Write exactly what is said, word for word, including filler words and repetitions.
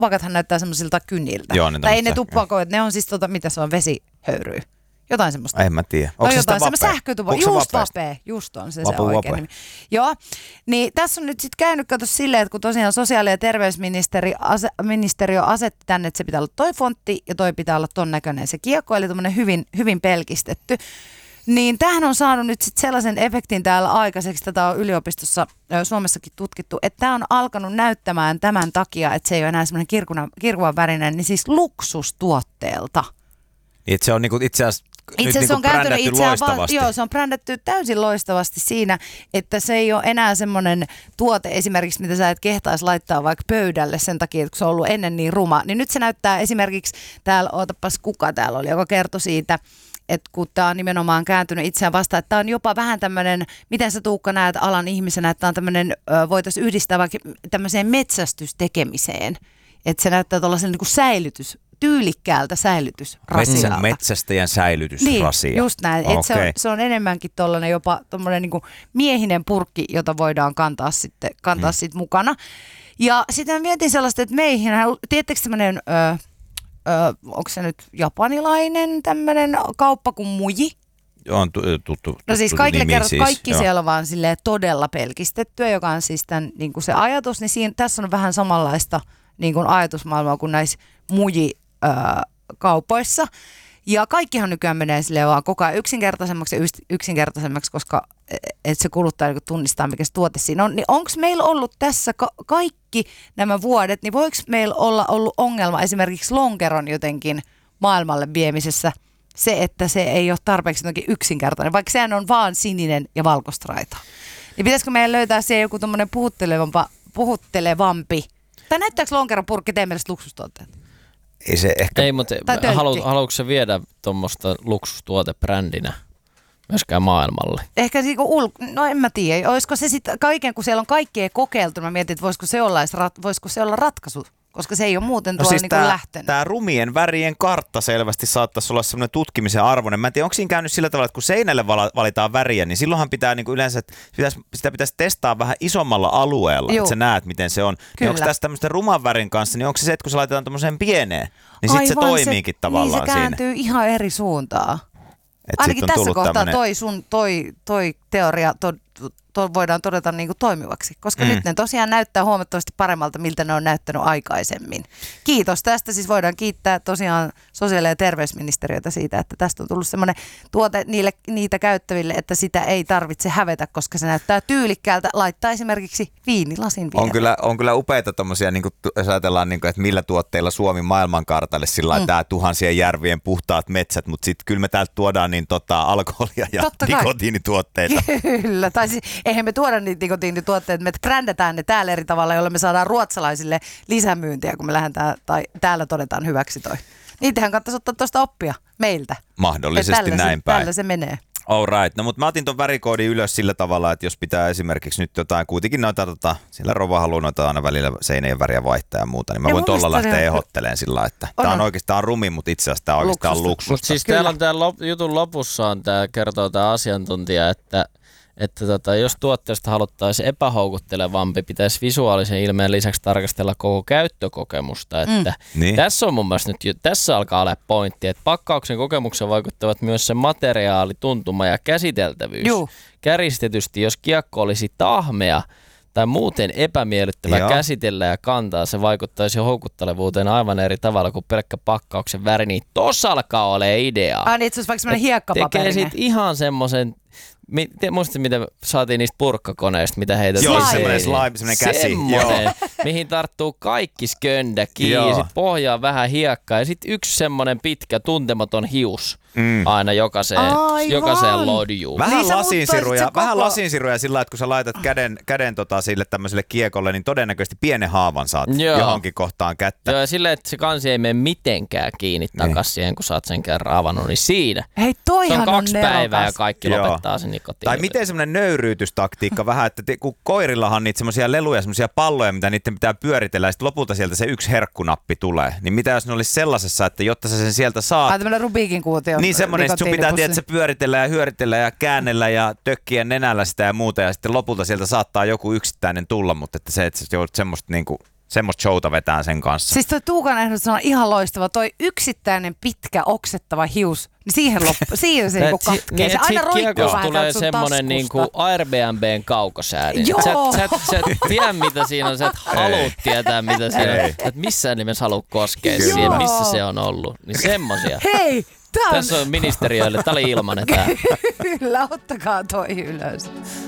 tupakathan näyttää semmoisilta kyniltä. Joo, ne tai ei ne sähköjä. tupakoit, ne on siis tota, mitä se on, vesihöyryä. Jotain semmoista. En mä tiedä. No Onko se jotain sitä semmoista vapea? sähkötupakka. Onko se Just vapeasta? vapea. Just on se, Vapu se oikein vape. nimi. Joo. Niin tässä on nyt sitten käynyt, kato silleen, että kun tosiaan sosiaali- ja terveysministeriö ase, ministeriö asetti tänne, että se pitää olla toi fontti ja toi pitää olla ton näköinen se kiekko, eli tommonen hyvin, hyvin pelkistetty. Niin tämähän on saanut nyt sit sellaisen efektin täällä aikaiseksi, tätä on yliopistossa Suomessakin tutkittu, että tämä on alkanut näyttämään tämän takia, että se ei ole enää semmoinen kirkuvan värinen, niin siis luksustuotteelta. Niin, että se on niinku itse asiassa Itse nyt se on niinku kääntynyt brändätty itseään loistavasti. Joo, se on brändätty täysin loistavasti siinä, että se ei ole enää semmoinen tuote esimerkiksi, mitä sä et kehtaisi laittaa vaikka pöydälle sen takia, että se on ollut ennen niin ruma. Niin nyt se näyttää esimerkiksi, täällä, ootapas kuka täällä oli, joka kertoi siitä, että kun tämä on nimenomaan kääntynyt itseään vastaan, että tämä on jopa vähän tämmöinen, miten sä Tuukka näet alan ihmisenä, että tämä on tämmöinen, voitaisiin yhdistää vaikka tämmöiseen metsästystekemiseen, että se näyttää tuollaisen niin kuin säilytys, tyylikkäältä säilytysrasialta. Metsä, metsästäjän säilytysrasia. Niin, just näin. Okay. Et se, on, se on enemmänkin tollainen jopa tommoinen niin kuin miehinen purkki, jota voidaan kantaa sitten kantaa hmm. sit mukana. Ja sitten mietin sellaista, että meihin, tiedättekö tämmöinen, ö, ö, onko se nyt japanilainen tämmöinen kauppa kuin Muji? On tuttu, tuttu No siis kaikille nimi kerrot, siis, kaikki joo. siellä on vaan silleen todella pelkistettyä, joka on siis tämän, niin kuin se ajatus, niin siinä, tässä on vähän samanlaista niin kuin ajatusmaailmaa kuin näissä Muji-kaupoissa. Ja kaikkihan nykyään menee silleen vaan koko ajan yksinkertaisemmaksi ja yksinkertaisemmaksi, koska et se kuluttaja niin tunnistaa, mikä se tuote siinä on. Niin onko meillä ollut tässä ka- kaikki nämä vuodet, niin voiko meillä olla ollut ongelma esimerkiksi lonkeron jotenkin maailmalle viemisessä se, että se ei ole tarpeeksi jotenkin yksinkertainen, vaikka sehän on vaan sininen ja valkostraita. Niin pitäisikö meidän löytää siihen joku tommoinen puhuttelevampa, puhuttelevampi, tai näyttääkö lonkeron purkki teidän mielestä luksustuotteet? Ei se ehkä... Ei, mutta halu, haluatko se viedä tuommoista luksustuotebrändinä myöskään maailmalle? Ehkä niinku ulko... No en mä tiedä. Olisiko se sitten kaiken, kun siellä on kaikkea kokeiltu, mä mietin, että voisiko se olla, voisiko se olla ratkaisu, koska se ei ole muuten tuolla no siis niinku tää, lähtenyt. Tämä rumien värien kartta selvästi saattaisi olla semmoinen tutkimisen arvoinen. Mä en tiedä, onko siinä käynyt sillä tavalla, että kun seinälle valitaan väriä, niin silloinhan pitää niinku yleensä, pitäisi, sitä pitäisi testaa vähän isommalla alueella, Juh. että sä näet, miten se on. Niin onko tässä tämmöisten ruman värin kanssa, niin onko se se, että kun se laitetaan tämmöiseen pieneen, niin sitten se toimiikin se, tavallaan siinä. Niin se kääntyy siinä. Ihan eri suuntaan. Et ainakin tässä kohtaa tämmönen... toi, sun, toi, toi teoria to, to, voidaan todeta niinku toimivaksi, koska mm. nyt ne tosiaan näyttää huomattavasti paremmalta, miltä ne on näyttänyt aikaisemmin. Kiitos tästä, siis voidaan kiittää tosiaan sosiaali- ja terveysministeriötä siitä, että tästä on tullut semmoinen tuote niille, niitä käyttäville, että sitä ei tarvitse hävetä, koska se näyttää tyylikkäältä laittaa esimerkiksi viinilasin viereen. On kyllä, on kyllä upeita tommosia, niin kuin, jos ajatellaan, niin kuin, että millä tuotteilla Suomi maailmankartalle, sillä mm. tää tuhansien järvien puhtaat metsät, mutta sitten kyllä me täältä tuodaan niin tota, alkoholia ja Totta nikotiinituotteita. Kyllä, tai siis eihän me tuoda niitä nikotiinituotteita, me brändätään ne täällä eri tavalla, jolla me saadaan ruotsalaisille lisämyyntiä, kun me lähdetään tai täällä todetaan hyväksi toi. Niitähän kannattaisi ottaa tuosta oppia meiltä. Mahdollisesti näin se, päin. Tällä se menee. All right. No, mutta mä otin ton värikoodin ylös sillä tavalla, että jos pitää esimerkiksi nyt jotain, kuitenkin noita, tota, sillä Rova haluaa noita aina välillä seinien väriä vaihtaa ja muuta, niin mä ja voin tuolla lähteä on... ehdottelemaan sillä, että on, tää on, on oikeastaan rumi, mutta itse asiassa tää on oikeastaan luksusta. luksusta. Mutta siis täällä on tää lop, jutun lopussa on tää, kertoo tää asiantuntija, että että tota, jos tuotteesta haluttaisiin epähoukuttelevampi, pitäisi visuaalisen ilmeen lisäksi tarkastella koko käyttökokemusta. Että mm. niin. Tässä on mun mielestä nyt, tässä alkaa olla pointti, että pakkauksen kokemuksen vaikuttavat myös se materiaali, tuntuma ja käsiteltävyys. Juh. Kärjistetysti, jos kiekko olisi tahmea tai muuten epämiellyttävä Joo. käsitellä ja kantaa, se vaikuttaisi houkuttelevuuteen aivan eri tavalla kuin pelkkä pakkauksen väri. Niin tossa alkaa olemaan ideaa. Ah, niin itse asiassa vaikka semmoinen hiekkapaperinen. Tekee sit ihan semmoisen... Muistatko, mitä saatiin niistä purkkakoneista, mitä heitä Joo, semmoinen slime, semmoinen käsi. Semmoinen, Joo. mihin tarttuu kaikki sköndä kiinni, ja sit pohjaa vähän hiekkaa, ja sitten yksi semmoinen pitkä, tuntematon hius mm. aina jokaiseen, jokaiseen lodjuun. Vähän niin lasinsiruja, koko... vähän lasinsiruja sillä, että kun sä laitat käden, käden tota, sille tämmöiselle kiekolle, niin todennäköisesti pienen haavan saat Joo. johonkin kohtaan kättä. Joo, ja silleen, että se kansi ei mene mitenkään kiinni takas niin. siihen, kun sä oot sen kerran avannut, niin siinä. Hei, toihan se on kaksi on päivää ja kaikki Joo. lopettaa sen nikotiini. Tai miten semmoinen nöyryytystaktiikka vähän, että te, kun koirillahan on niitä semmoisia leluja, semmoisia palloja, mitä niiden pitää pyöritellä, ja sitten lopulta sieltä se yksi herkkunappi tulee. Niin mitä jos ne olisi sellaisessa, että jotta sä sen sieltä saat... Ai tämmöinen Rubikin kuutio. Niin semmoinen, että sun pitää tiedä, että pyöritellä ja hyöritellä ja käännellä ja tökkiä nenällä sitä ja muuta, ja sitten lopulta sieltä saattaa joku yksittäinen tulla, mutta että se, että se on semmoista niinku... semmoista showta vetää sen kanssa. Siis toi Tuukan ehdotus on ihan loistava. Toi yksittäinen pitkä oksettava hius, niin siihen, loppu, siihen se niinku katkee. Se aina roikkuu vähän tulee täältä sun semmonen niinku Airbnbn kaukosäädin. Joo. Sä, sä, sä et tiedä mitä siinä on, sä et haluut tietää mitä siinä on. Et missään nimessä halua koskea Joo. siihen, missä se on ollut. Niin semmosia. Hei! Tää on... Tässä on ministeriöille, tää oli ilmanen tää. Kyllä, ottakaa toi ylös.